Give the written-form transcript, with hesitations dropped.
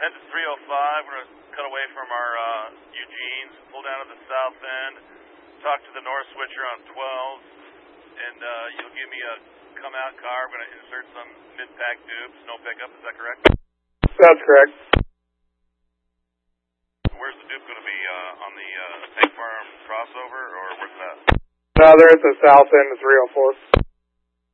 head to 305. We're going to cut away from our Eugenes, pull down to the south end, talk to the north switcher on 12s, and you'll give me a come-out car. I'm going to insert some mid-pack tubes, no pickup. Is that correct? That's correct. Where's the dupe going to be? On the State Farm crossover, or where's that? No, they're at the south end of 304.